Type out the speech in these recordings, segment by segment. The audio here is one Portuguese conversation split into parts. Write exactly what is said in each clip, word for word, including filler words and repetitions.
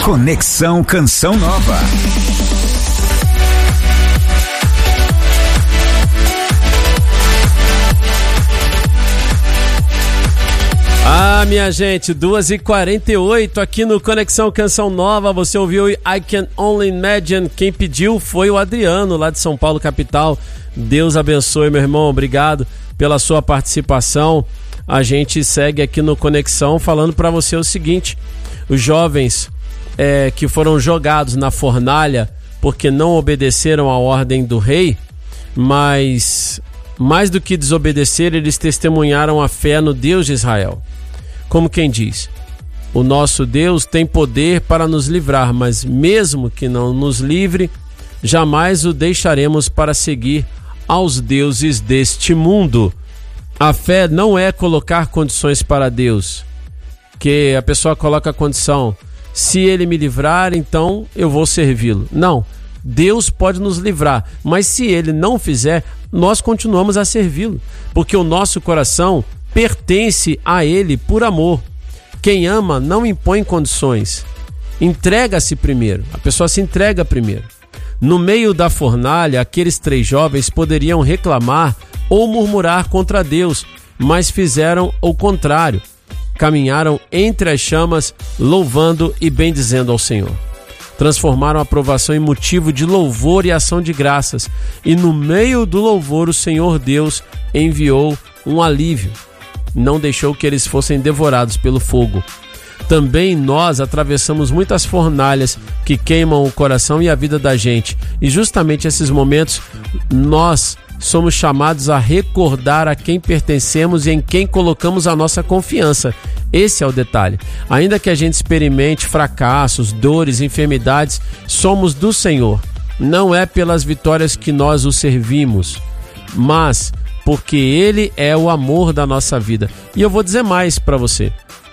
Conexão Canção Nova. Ah, minha gente, duas e quarenta e oito aqui no Conexão Canção Nova. Você ouviu I Can Only Imagine. Quem pediu foi o Adriano, lá de São Paulo, capital. Deus abençoe, meu irmão. Obrigado pela sua participação. A gente segue aqui no Conexão falando para você o seguinte: os jovens é, que foram jogados na fornalha porque não obedeceram à ordem do rei, mas mais do que desobedecer, eles testemunharam a fé no Deus de Israel. Como quem diz, o nosso Deus tem poder para nos livrar, mas mesmo que não nos livre, jamais o deixaremos para seguir aos deuses deste mundo. A fé não é colocar condições para Deus, que a pessoa coloca a condição: se ele me livrar, então eu vou servi-lo. Não, Deus pode nos livrar, mas se ele não fizer, nós continuamos a servi-lo, porque o nosso coração pertence a ele por amor. Quem ama não impõe condições, entrega-se primeiro, a pessoa se entrega primeiro. No meio da fornalha, aqueles três jovens poderiam reclamar ou murmurar contra Deus, mas fizeram o contrário. Caminharam entre as chamas, louvando e bendizendo ao Senhor. Transformaram a provação em motivo de louvor e ação de graças. E no meio do louvor, o Senhor Deus enviou um alívio. Não deixou que eles fossem devorados pelo fogo. Também nós atravessamos muitas fornalhas que queimam o coração e a vida da gente. E justamente esses momentos, nós somos chamados a recordar a quem pertencemos e em quem colocamos a nossa confiança. Esse é o detalhe. Ainda que a gente experimente fracassos, dores, enfermidades, somos do Senhor. Não é pelas vitórias que nós o servimos, mas porque Ele é o amor da nossa vida. E eu vou dizer mais para você.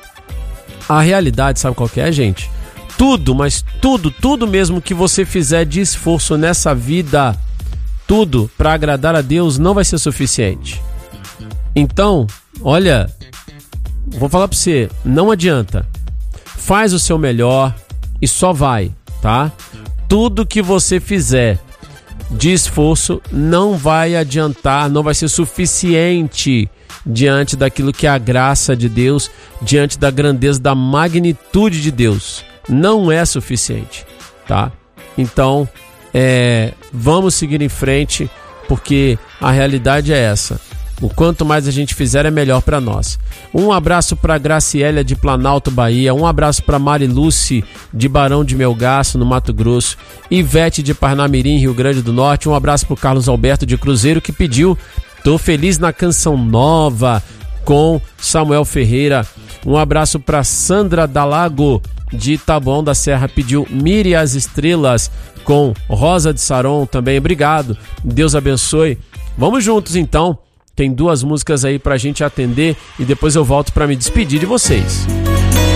A realidade, sabe qual que é, gente? Tudo, mas tudo, tudo mesmo que você fizer de esforço nessa vida, tudo para agradar a Deus não vai ser suficiente. Então, olha, vou falar para você, não adianta. Faz o seu melhor e só vai, tá? Tudo que você fizer de esforço não vai adiantar, não vai ser suficiente diante daquilo que é a graça de Deus, diante da grandeza, da magnitude de Deus. Não é suficiente, tá? Então, é, vamos seguir em frente, porque a realidade é essa. O quanto mais a gente fizer, é melhor para nós. Um abraço para Graciela de Planalto, Bahia. Um abraço para Mariluce de Barão de Melgaço, no Mato Grosso. Ivete de Parnamirim, Rio Grande do Norte. Um abraço para Carlos Alberto de Cruzeiro, que pediu Tô Feliz na Canção Nova, com Samuel Ferreira. Um abraço para Sandra Dalago de Taboão da Serra, pediu Mire e as Estrelas, com Rosa de Saron também. Obrigado, Deus abençoe. Vamos juntos então. Tem duas músicas aí pra gente atender e depois eu volto pra me despedir de vocês.